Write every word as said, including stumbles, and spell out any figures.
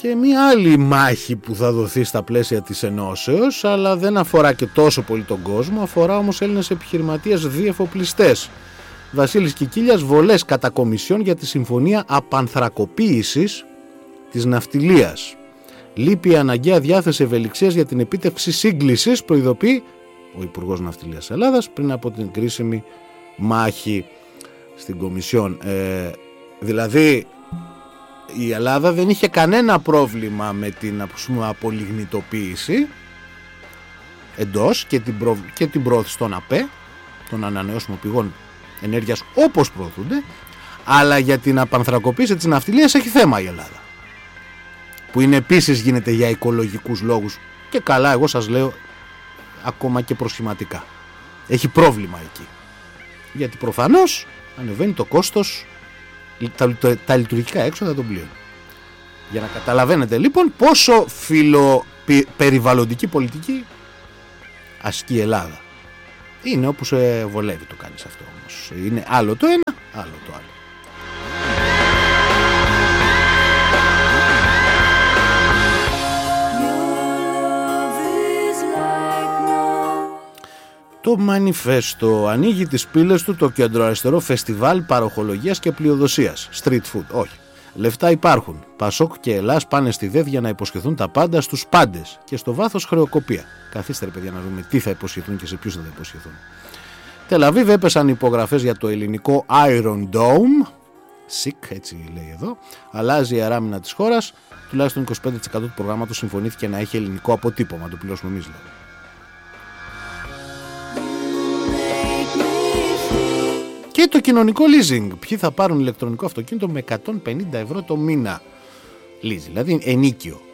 Και μια άλλη μάχη που θα δοθεί στα πλαίσια της ενώσεως, αλλά δεν αφορά και τόσο πολύ τον κόσμο, αφορά όμως Έλληνες επιχειρηματίες διεφοπλιστές. Βασίλης Κικίλιας, βολές κατά κομισιόν για τη συμφωνία απανθρακοποίησης της ναυτιλίας. Λείπει η αναγκαία διάθεση ευελιξίας για την επίτευξη σύγκλησης, προειδοποιεί ο Υπουργός Ναυτιλίας Ελλάδας πριν από την κρίσιμη μάχη στην Κομισιόν. Ε, δηλαδή η Ελλάδα δεν είχε κανένα πρόβλημα με την, ας πούμε, απολιγνητοποίηση εντός και την, προ... και την πρόθεση των ΑΠΕ, των ανανεώσιμων πηγών ενέργειας όπως προωθούνται, αλλά για την απανθρακοποίηση της ναυτιλίας έχει θέμα η Ελλάδα, που είναι επίσης γίνεται για οικολογικούς λόγους, και καλά, εγώ σας λέω, ακόμα και προσχηματικά έχει πρόβλημα εκεί, γιατί προφανώς ανεβαίνει το κόστος, τα, τα, τα λειτουργικά έξοδα των πλοίων. Για να καταλαβαίνετε λοιπόν πόσο φιλοπεριβαλλοντική πολιτική ασκεί η Ελλάδα. Είναι όπου σε βολεύει το κάνεις αυτό όμως. Είναι άλλο το ένα, άλλο το άλλο. Το Μανιφέστο ανοίγει τις πύλες του το κεντροαριστερό φεστιβάλ παροχολογίας και πλειοδοσίας. Street food, όχι. Λεφτά υπάρχουν. Πασόκ και Ελλάς πάνε στη ΔΕΔ για να υποσχεθούν τα πάντα στους πάντες. Και στο βάθος χρεοκοπία. Καθίστε ρε παιδιά να δούμε τι θα υποσχεθούν και σε ποιους θα τα υποσχεθούν. Τελαβίβ έπεσαν υπογραφές για το ελληνικό Iron Dome. Σικ, έτσι λέει εδώ. Αλλάζει η αεράμινα της χώρας. Τουλάχιστον είκοσι πέντε τοις εκατό του προγράμματος συμφωνήθηκε να έχει ελληνικό αποτύπωμα. Το πληρώσουμε εμείς δηλαδή. Και το κοινωνικό leasing. Ποιοι θα πάρουν ηλεκτρονικό αυτοκίνητο με εκατόν πενήντα ευρώ το μήνα. Leasing, δηλαδή ενίκιο.